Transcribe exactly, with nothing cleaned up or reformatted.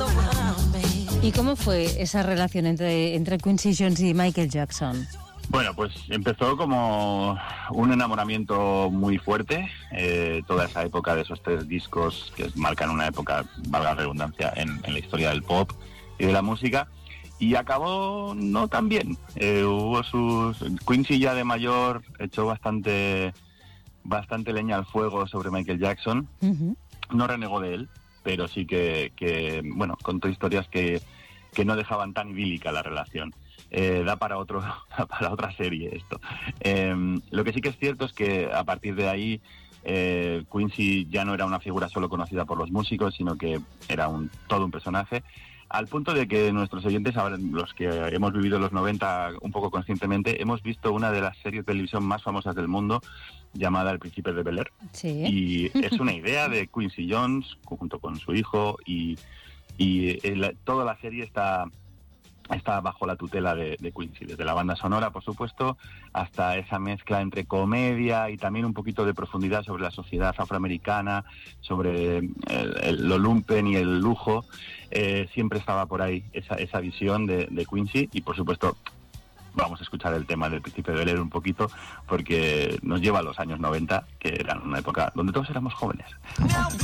¿Y cómo fue esa relación entre, entre Quincy Jones y Michael Jackson? Bueno, pues empezó como un enamoramiento muy fuerte, eh, toda esa época de esos tres discos que marcan una época, valga la redundancia, en, en la historia del pop y de la música, y acabó no tan bien. Eh, hubo sus... Quincy ya de mayor echó bastante, bastante leña al fuego sobre Michael Jackson, uh-huh. No renegó de él, pero sí que, que bueno, contó historias que, que no dejaban tan idílica la relación. Eh, da para otro da para otra serie esto. Eh, lo que sí que es cierto es que a partir de ahí eh, Quincy ya no era una figura solo conocida por los músicos, sino que era un todo un personaje, al punto de que nuestros oyentes, los que hemos vivido los noventa un poco conscientemente, hemos visto una de las series de televisión más famosas del mundo, llamada El Príncipe de Bel-Air. Sí. Y es una idea de Quincy Jones junto con su hijo, y, y el, toda la serie está está bajo la tutela de, de Quincy, desde la banda sonora, por supuesto, hasta esa mezcla entre comedia y también un poquito de profundidad sobre la sociedad afroamericana, sobre el, el, lo lumpen y el lujo. Eh, siempre estaba por ahí esa, esa visión de, de Quincy, y por supuesto vamos a escuchar el tema del Príncipe de Bel-Air un poquito, porque nos lleva a los años noventa, que eran una época donde todos éramos jóvenes.